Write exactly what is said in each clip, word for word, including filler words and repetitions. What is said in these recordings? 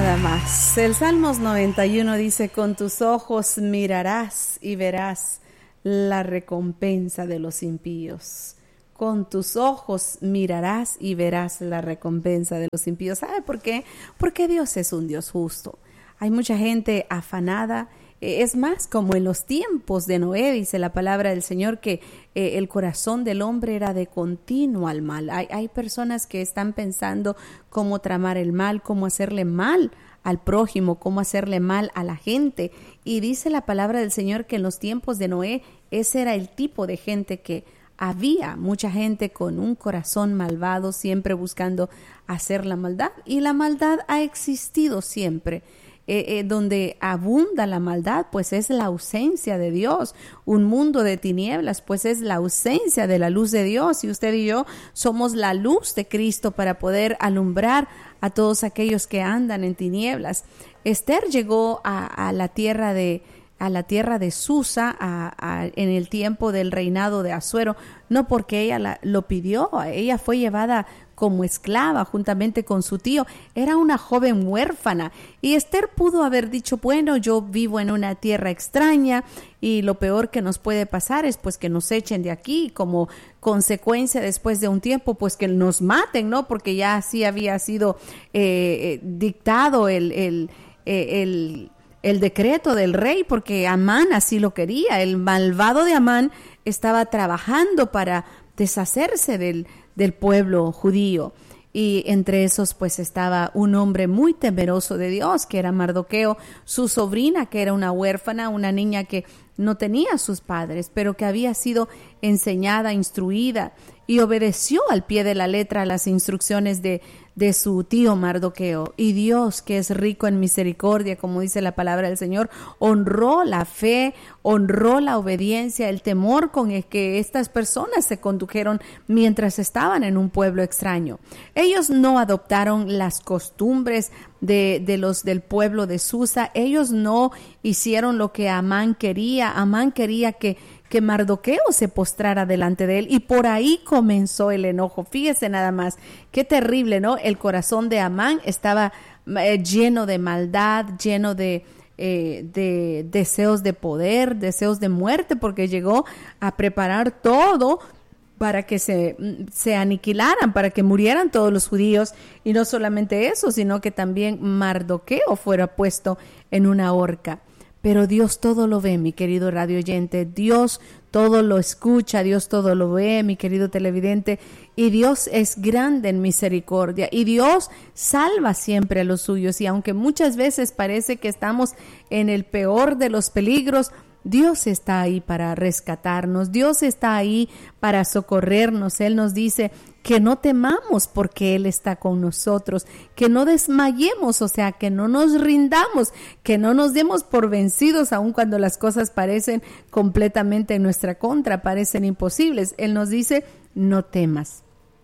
nada más. El Salmos noventa y uno dice: con tus ojos mirarás y verás la recompensa de los impíos. Con tus ojos mirarás y verás la recompensa de los impíos. ¿Sabe por qué? Porque Dios es un Dios justo. Hay mucha gente afanada. Es más, como en los tiempos de Noé, dice la palabra del Señor, que eh, el corazón del hombre era de continuo al mal. Hay, hay personas que están pensando cómo tramar el mal, cómo hacerle mal al prójimo, cómo hacerle mal a la gente. Y dice la palabra del Señor que en los tiempos de Noé, ese era el tipo de gente que había, mucha gente con un corazón malvado, siempre buscando hacer la maldad. Y la maldad ha existido siempre. Eh, eh, donde abunda la maldad, pues es la ausencia de Dios. Un mundo de tinieblas, pues es la ausencia de la luz de Dios. Y usted y yo somos la luz de Cristo para poder alumbrar a todos aquellos que andan en tinieblas. Esther llegó a, a la tierra de a la tierra de Susa a, a, en el tiempo del reinado de Asuero, no porque ella la, lo pidió. Ella fue llevada como esclava juntamente con su tío. Era una joven huérfana y Esther pudo haber dicho: bueno, yo vivo en una tierra extraña y lo peor que nos puede pasar es pues que nos echen de aquí, como consecuencia después de un tiempo pues que nos maten, ¿no? Porque ya así había sido eh, eh, dictado el, el, eh, el el decreto del rey, porque Amán así lo quería. El malvado de Amán estaba trabajando para deshacerse del, del pueblo judío. Y entre esos pues estaba un hombre muy temeroso de Dios, que era Mardoqueo, su sobrina, que era una huérfana, una niña que no tenía a sus padres, pero que había sido enseñada, instruida, y obedeció al pie de la letra las instrucciones de, de su tío Mardoqueo. Y Dios, que es rico en misericordia, como dice la palabra del Señor, honró la fe, honró la obediencia, el temor con el que estas personas se condujeron mientras estaban en un pueblo extraño. Ellos no adoptaron las costumbres de, de los del pueblo de Susa. Ellos no hicieron lo que Amán quería. Amán quería que que Mardoqueo se postrara delante de él, y por ahí comenzó el enojo. Fíjese nada más, qué terrible, ¿no? El corazón de Amán estaba eh, lleno de maldad, lleno de, eh, de deseos de poder, deseos de muerte, porque llegó a preparar todo para que se, se aniquilaran, para que murieran todos los judíos, y no solamente eso, sino que también Mardoqueo fuera puesto en una horca. Pero Dios todo lo ve, mi querido radio oyente. Dios todo lo escucha, Dios todo lo ve, mi querido televidente. Y Dios es grande en misericordia. Y Dios salva siempre a los suyos. Y aunque muchas veces parece que estamos en el peor de los peligros, Dios está ahí para rescatarnos. Dios está ahí para socorrernos. Él nos dice que no temamos porque Él está con nosotros, que no desmayemos, o sea, que no nos rindamos, que no nos demos por vencidos aun cuando las cosas parecen completamente en nuestra contra, parecen imposibles. Él nos dice: no temas,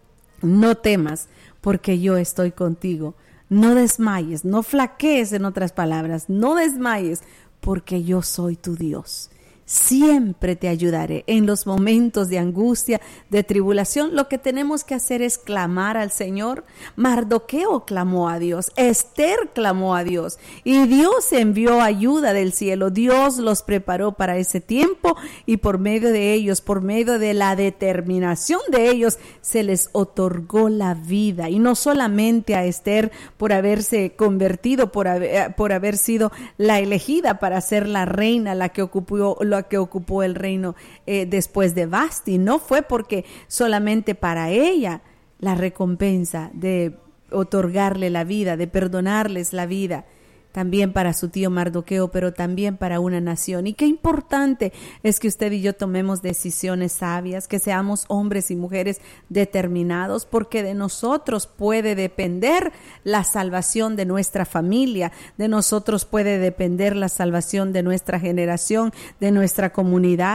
no temas, porque yo estoy contigo. No desmayes, no flaquees, en otras palabras, no desmayes, porque yo soy tu Dios. Siempre te ayudaré en los momentos de angustia, de tribulación. Lo que tenemos que hacer es clamar al Señor. Mardoqueo clamó a Dios, Esther clamó a Dios, y Dios envió ayuda del cielo. Dios los preparó para ese tiempo, y por medio de ellos, por medio de la determinación de ellos, se les otorgó la vida. Y no solamente a Esther por haberse convertido, por haber, por haber sido la elegida para ser la reina, la que ocupó la que ocupó el reino eh, después de Vasti. No fue porque solamente para ella la recompensa de otorgarle la vida, de perdonarles la vida, también para su tío Mardoqueo, pero también para una nación. Y qué importante es que usted y yo tomemos decisiones sabias, que seamos hombres y mujeres determinados, porque de nosotros puede depender la salvación de nuestra familia, de nosotros puede depender la salvación de nuestra generación, de nuestra comunidad.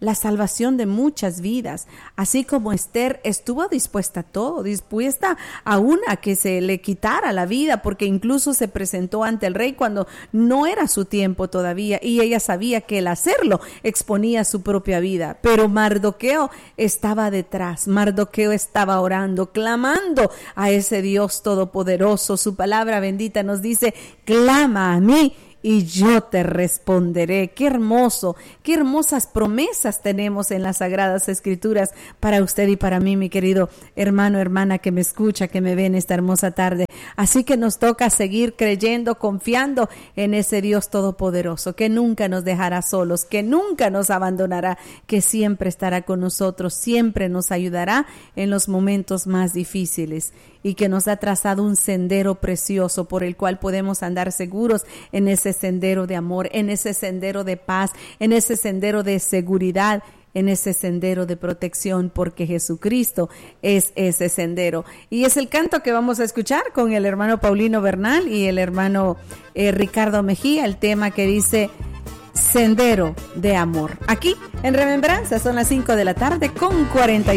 la salvación de muchas vidas, así como Esther estuvo dispuesta a todo, dispuesta aún a que se le quitara la vida, porque incluso se presentó ante el rey cuando no era su tiempo todavía, y ella sabía que el hacerlo exponía su propia vida. Pero Mardoqueo estaba detrás, Mardoqueo estaba orando, clamando a ese Dios todopoderoso. Su palabra bendita nos dice: clama a mí y yo te responderé. Qué hermoso, qué hermosas promesas tenemos en las Sagradas Escrituras para usted y para mí, mi querido hermano, hermana que me escucha, que me ve en esta hermosa tarde. Así que nos toca seguir creyendo, confiando en ese Dios todopoderoso, que nunca nos dejará solos, que nunca nos abandonará, que siempre estará con nosotros, siempre nos ayudará en los momentos más difíciles, y que nos ha trazado un sendero precioso por el cual podemos andar seguros en ese sendero de amor, en ese sendero de paz, en ese sendero de seguridad, en ese sendero de protección, porque Jesucristo es ese sendero. Y es el canto que vamos a escuchar con el hermano Paulino Bernal y el hermano eh, Ricardo Mejía, el tema que dice Sendero de Amor. Aquí en Remembranza son las cinco de la tarde con cuarenta